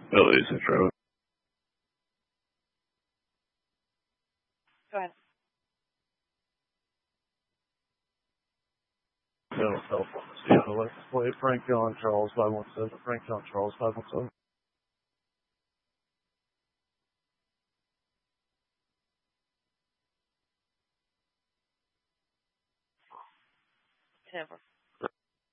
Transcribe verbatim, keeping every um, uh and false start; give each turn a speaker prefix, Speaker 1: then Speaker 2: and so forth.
Speaker 1: Billy's intro.
Speaker 2: Go ahead.
Speaker 1: Seattle, California. Seattle, let's play Frank John Charles five one seven. Frank John Charles five one seven.
Speaker 2: Never.